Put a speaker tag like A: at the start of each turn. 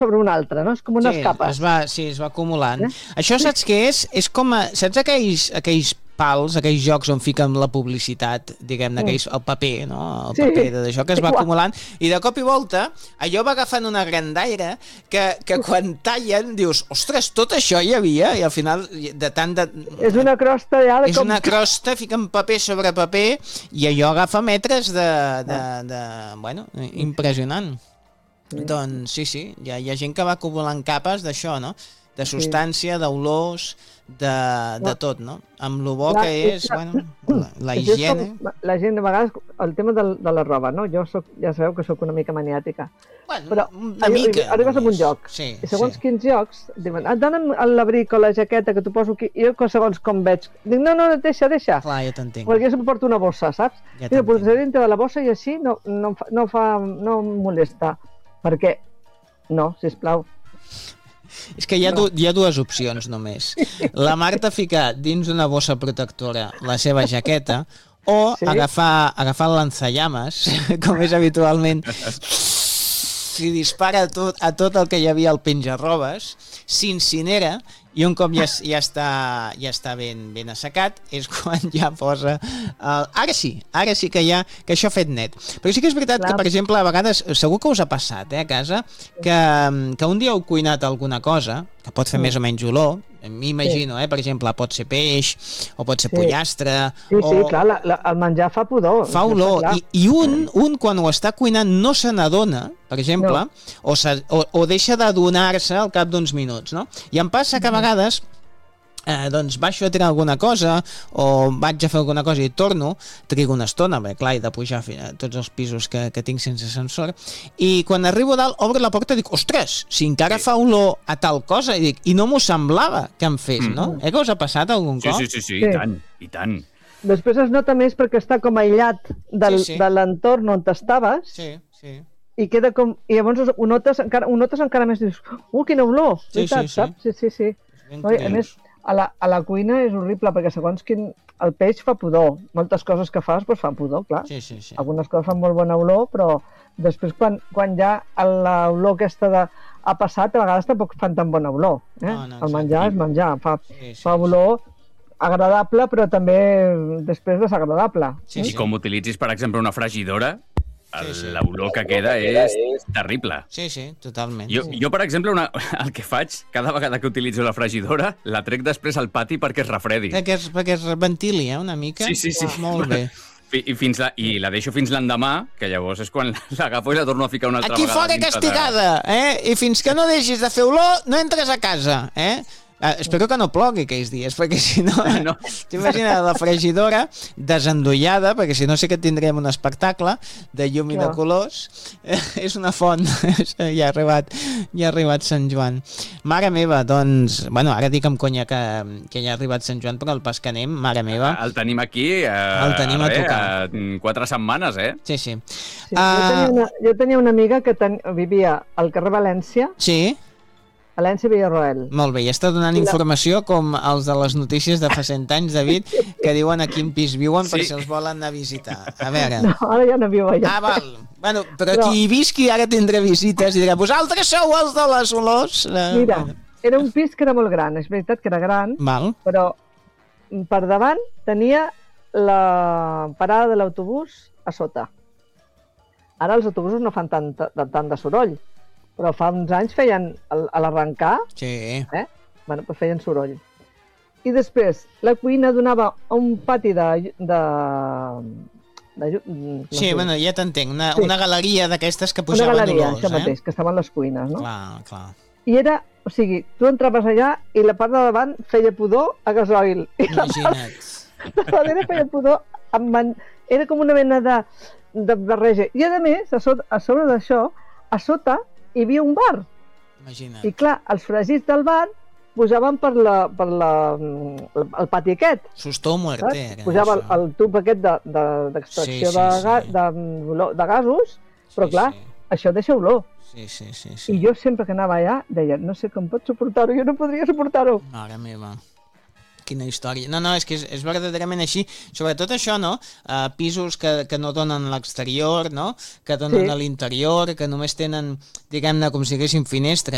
A: sobre una altra, no? És com unes capes.
B: Es va acumulant. Això saps què és? És com saps aquells pals, aquells jocs on fiquen la publicitat, diguem-ne, el paper, no? El paper d'això que es va acumulant, i de cop i volta allò va agafant una grandaire que quan tallen dius, ostres, tot això hi havia, i al final de tant de...
A: És una crosta ja de
B: És una crosta, fiquen paper sobre paper, i allò agafa metres bueno, impressionant. Doncs sí, hi ha gent que va acumulant capes d'això, no? De substància, d'olors, de tot, no? Amb lo bo que és, bueno, la higiene...
A: La gent, de vegades, el tema de la roba, no? Jo ja sabeu que sóc una mica maniàtica.
B: Bueno,
A: però
B: una mica.
A: Arribes a un lloc, i segons quins llocs, diuen, et donen l'abric o la jaqueta que t'ho poso aquí, i jo segons com veig, dic, no, deixa.
B: Clar, jo t'entenc.
A: Perquè jo porto una bossa, saps? I ho posaré dintre de la bossa i així no molesta. Perquè, no, sisplau.
B: És que hi ha dues opcions només. La Marta ficar dins una bossa protectora la seva jaqueta o agafar el lanzallames, com és habitualment, si dispara a tot el que hi havia al penjarrobes, s'incinera i un cop ja està ben assecat és quan ja posa ara sí que això ha fet net. Però sí que és veritat que, per exemple, a vegades segur que us ha passat a casa que un dia heu cuinat alguna cosa que pot fer més o menys olor, m'imagino, per exemple, pot ser peix o pot ser pollastre.
A: Sí, clar, el menjar fa pudor.
B: Fa olor, i un quan ho està cuinant no se n'adona, per exemple, o deixa d'adonar-se al cap d'uns minuts, no? I em passa que a vegades doncs baixo a tirar alguna cosa o vaig a fer alguna cosa i torno, trigo una estona, perquè clar, he de pujar a tots els pisos que tinc sense ascensor, i quan arribo a dalt obro la porta i dic, ostres, si encara fa olor a tal cosa, i no m'ho semblava que em fes, no? Que us ha passat algun cop?
C: Sí, i tant.
A: Després es nota més perquè està com aïllat de l'entorn on estaves.
B: Sí.
A: I queda com... I llavors ho notes encara més, dius, quina olor! Saps? Sí. A més, a la cuina és horrible, perquè segons quin... El peix fa pudor. Moltes coses que fas fan pudor, clar.
B: Sí.
A: Algunes coses fan molt bona olor, però després quan ja l'olor aquesta ha passat, a vegades tampoc fan tan bona olor. El menjar és menjar. Fa olor agradable, però també després desagradable.
C: I com utilitzis, per exemple, una fregidora, l'olor que queda és terrible.
B: Sí, totalment.
C: Jo, per exemple, el que faig, cada vegada que utilitzo la fregidora, la trec després al pati perquè es refredi.
B: Perquè es ventili, una mica?
C: Sí.
B: Molt bé.
C: I la deixo fins l'endemà, que llavors és quan l'agafo i la torno a ficar una altra
B: vegada.
C: Aquí
B: fora castigada, I fins que no deixis de fer olor, no entres a casa, Espero que no plogui aquells dies, perquè si no... T'imagines la fregidora desendollada, perquè si no sé que tindrem un espectacle de llum i de colors. És una font. Ja ha arribat Sant Joan. Mare meva, doncs... Bueno, ara dic amb conya que ja ha arribat Sant Joan, però el pas que anem, mare meva...
C: El tenim aquí
B: el tenim a tocar.
C: 4 setmanes,
B: Sí.
A: Jo tenia una amiga que vivia al carrer València.
B: Sí.
A: València Villarroel.
B: Molt bé, i està donant informació com els de les notícies de fa 100 anys, David, que diuen a quin pis viuen per si els volen anar a visitar. A veure...
A: No, ara ja no viu allà.
B: Val. Bueno, però qui hi visqui ara tindrà visites i dirà, vosaltres sou els de les olors?
A: Mira, era un pis que era molt gran, és veritat que era gran, però per davant tenia la parada de l'autobús a sota. Ara els autobusos no fan tant de soroll, però fa uns anys feien, a l'arrencar, feien soroll. I després, la cuina donava a un pati
B: ja t'entenc, una galeria d'aquestes que pujaven olors.
A: Una galeria, això mateix, que estaven les cuines, no?
B: Clar.
A: I era, o sigui, tu entraves allà i la part de davant feia pudor a gasoil.
B: Imagina't.
A: La darrere feia pudor era com una mena de barreja. I a més, a sobre d'això, a sota hi havia un bar.
B: Imagina't.
A: I clar, els fregits del bar pujaven per el pati aquest.
B: Susto muerte.
A: Pujava el tub aquest d'extracció de gasos, però clar, això deixa olor.
B: Sí.
A: I jo sempre que anava allà deia, no sé com pots suportar-ho, jo no podria suportar-ho.
B: Mare meva. Quina història. No, és que és verdaderament així. Sobretot això, no? Pisos que no donen a l'exterior, no? Que donen a l'interior, que només tenen, diguem-ne, com si haguessin finestres